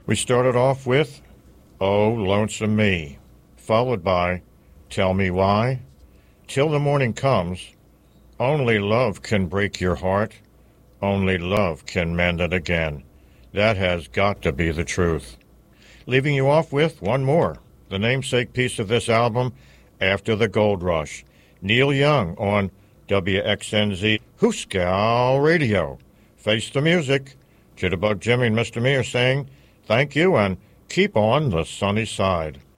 We started off with Oh, Lonesome Me, followed by Tell Me Why, Till the Morning Comes, Only Love Can Break Your Heart, Only Love Can Mend It Again. That has got to be the truth. Leaving you off with one more, the namesake piece of this album, After the Gold Rush, Neil Young on WXNZ Hooskow Radio. Face the music. Jitterbug Jimmy and Mr. Me are saying thank you and keep on the sunny side.